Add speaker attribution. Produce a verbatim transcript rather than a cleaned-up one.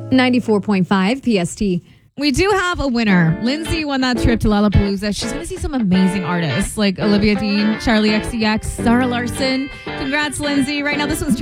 Speaker 1: ninety-four point five P S T.
Speaker 2: We do have a winner. Lindsay won that trip to Lollapalooza. She's going to see some amazing artists like Olivia Dean, Charlie X C X, Zara Larson. Congrats, Lindsay. Right now, this one's